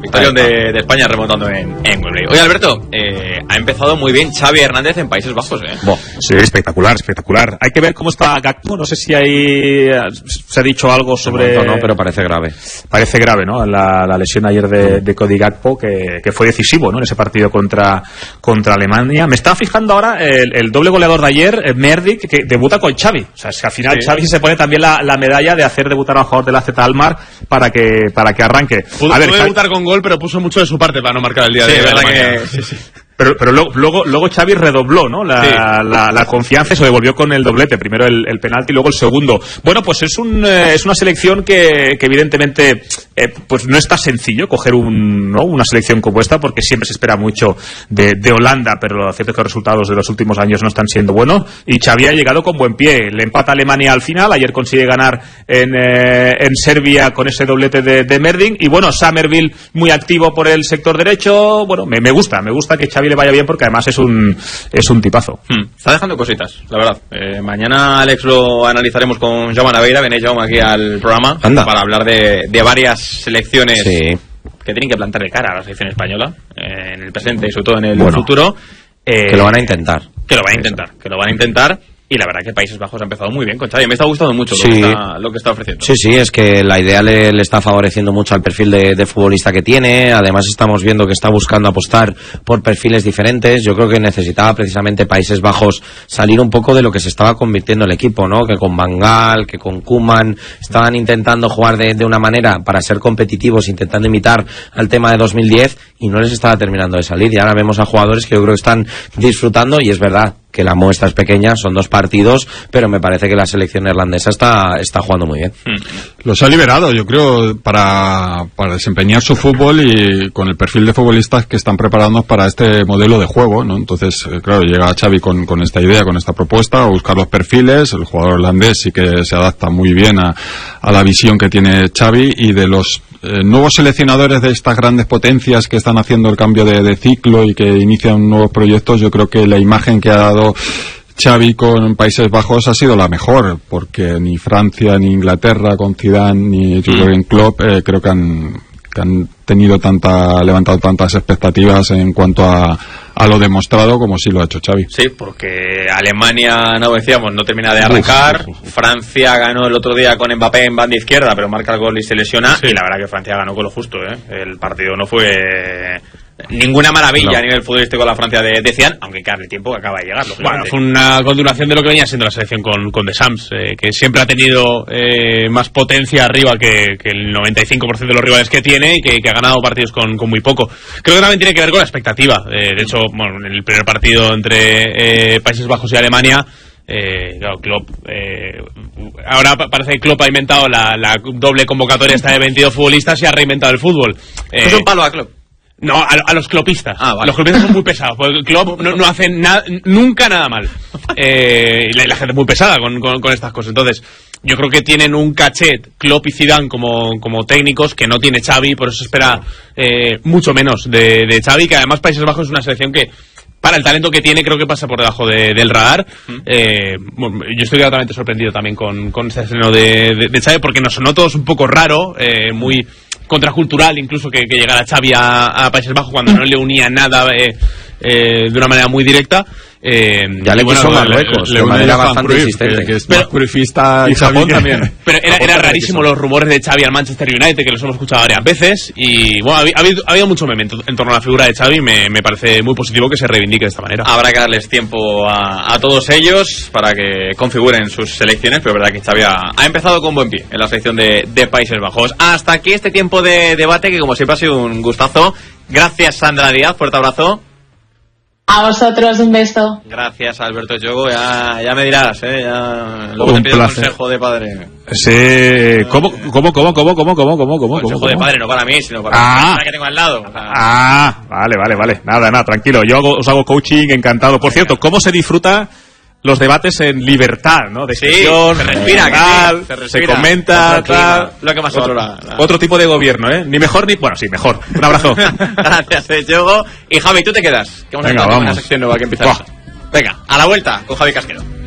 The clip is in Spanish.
Victoria de España remontando en Wembley. Oye, Alberto, ha empezado muy bien Xavi Hernández en Países Bajos, Sí, espectacular. Hay que ver cómo está Gakpo. No sé si ahí se ha dicho algo sobre... No, pero parece grave. Parece grave, ¿no? La lesión ayer de Cody Gakpo, que fue decisivo, ¿no? En ese partido contra Alemania. Me estaba fijando ahora el doble goleador de ayer, Merdic, que debuta con Xavi. O sea, es que al final Xavi se pone también la medalla de hacer debutar a un jugador de la Z Almar para que arranque. Pudo debutar con gol, pero puso mucho de su parte para no marcar el día de hoy. Verdad que... Pero luego Xavi redobló, ¿no? La confianza y se devolvió con el doblete. Primero el penalti y luego el segundo. Bueno, pues es una selección que evidentemente pues no está sencillo coger una selección como esta, porque siempre se espera mucho de Holanda, pero lo cierto es que los resultados de los últimos años no están siendo buenos. Y Xavi ha llegado con buen pie. Le empata a Alemania al final. Ayer consigue ganar en Serbia con ese doblete de Merdic. Y bueno, Summerville muy activo por el sector derecho. Bueno, me gusta que Xavi le vaya bien, porque además es un tipazo. Está dejando cositas, la verdad. Mañana, Alex, lo analizaremos con Jaume Naveira. Viene Jaume aquí al programa para hablar de varias selecciones que tienen que plantar de cara a la selección española en el presente y sobre todo en el futuro. Que lo van a intentar. Que lo van a intentar. Y la verdad que Países Bajos ha empezado muy bien con Xavi. Me está gustando mucho lo que está ofreciendo. Sí, es que la idea le está favoreciendo mucho al perfil de futbolista que tiene. Además estamos viendo que está buscando apostar por perfiles diferentes. Yo creo que necesitaba precisamente Países Bajos salir un poco de lo que se estaba convirtiendo el equipo, ¿no? Que con Van Gaal, que con Koeman estaban intentando jugar de una manera para ser competitivos, intentando imitar al tema de 2010, y no les estaba terminando de salir. Y ahora vemos a jugadores que yo creo que están disfrutando, y es verdad que la muestra es pequeña, son 2 partidos, pero me parece que la selección neerlandesa está jugando muy bien. Los ha liberado, yo creo, para desempeñar su fútbol, y con el perfil de futbolistas que están preparándonos para este modelo de juego, ¿no? Entonces, claro, llega Xavi con esta idea, con esta propuesta, a buscar los perfiles. El jugador holandés sí que se adapta muy bien a la visión que tiene Xavi, y de los nuevos seleccionadores de estas grandes potencias que están haciendo el cambio de ciclo y que inician nuevos proyectos, yo creo que la imagen que ha dado Xavi con Países Bajos ha sido la mejor, porque ni Francia ni Inglaterra con Zidane ni Jürgen Klopp creo que han levantado tantas expectativas en cuanto a lo demostrado como sí lo ha hecho Xavi. Sí, porque Alemania, no termina de arrancar. Francia ganó el otro día con Mbappé en banda izquierda, pero marca el gol y se lesiona. Y la verdad que Francia ganó con lo justo, El partido no fue ninguna maravilla a nivel futbolístico de la Francia de Zidane, aunque queda el tiempo que acaba de llegar. Bueno, fue una continuación de lo que venía siendo la selección con Deschamps, que siempre ha tenido más potencia arriba que el 95% de los rivales que tiene, y que ha ganado partidos con muy poco. Creo que también tiene que ver con la expectativa. De hecho, en el primer partido entre Países Bajos y Alemania, claro, Klopp, ahora parece que Klopp ha inventado la doble convocatoria esta de 22 futbolistas y ha reinventado el fútbol. Es un palo a Klopp. No, a los clopistas. Vale. Los clopistas son muy pesados, porque Klopp no hace nunca nada mal. Y la gente es muy pesada con estas cosas. Entonces, yo creo que tienen un cachet Klopp y Zidane como técnicos que no tiene Xavi, por eso espera mucho menos de Xavi, que además Países Bajos es una selección que, para el talento que tiene, creo que pasa por debajo del radar. Yo estoy gratamente sorprendido también con este estreno de Xavi, porque nos sonó todos un poco raro, muy contracultural incluso que llegara Xavi a Países Bajos cuando no le unía nada de una manera muy directa. Ya le puso Marruecos de manera bastante insistente, que es más cruyffista, y Japón también. Pero era rarísimo los rumores de Xavi al Manchester United, que los hemos escuchado varias veces, y bueno, ha habido mucho meme en torno a la figura de Xavi. Me parece muy positivo que se reivindique de esta manera. Habrá que darles tiempo a todos ellos para que configuren sus selecciones, pero es verdad que Xavi ha empezado con buen pie en la selección de Países Bajos. Hasta aquí este tiempo de debate, que como siempre ha sido un gustazo. Gracias, Sandra Díaz, fuerte abrazo. A vosotros, un beso. Gracias, Alberto Yogo. Ya me dirás, ya luego un te pido placer. consejo de padre. Sí. ¿Cómo? Consejo de padre, no para mí, sino para la que tengo al lado. Vale. Nada, tranquilo. Yo os hago coaching, encantado. Por cierto, ¿cómo se disfruta los debates en libertad, ¿no? De expresión, se respira, tal, se comenta, tal. Lo que más otro tipo de gobierno, Ni mejor ni... Bueno, sí, mejor. Un abrazo. Gracias, Yogo. Y Javi, tú te quedas. Que vamos a tener una sección nueva que empieza. Venga, a la vuelta con Javi Casquero.